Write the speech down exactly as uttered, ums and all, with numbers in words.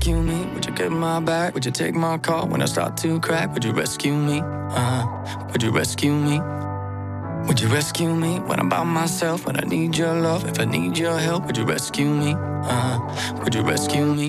rescue me? Would you get my back? Would you take my call when I start to crack? Would you rescue me? Uh, would you rescue me? Would you rescue me when I'm by myself? When I need your love, if I need your help, would you rescue me? Uh, would you rescue me?